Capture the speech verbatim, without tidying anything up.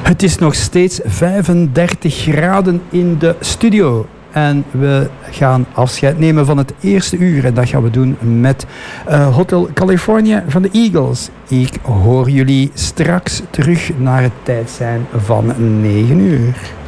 Het is nog steeds vijfendertig graden in de studio. En we gaan afscheid nemen van het eerste uur. En dat gaan we doen met uh, Hotel California van de Eagles. Ik hoor jullie straks terug naar het tijd zijn van negen uur.